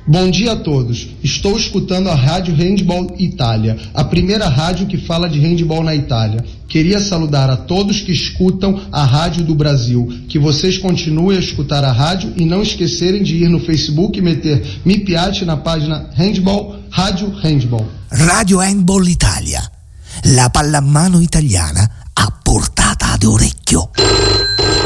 Bom dia a todos. Estou escutando a Rádio Handball Itália, a primeira rádio que fala de handball na Itália. Queria saudar a todos que escutam a Rádio do Brasil, que vocês continuem a escutar a rádio e não esquecerem de ir no Facebook e meter Mi Piace na página Handball, Rádio Handball. Radio Handball Italia, la pallamano italiana a portata d'orecchio.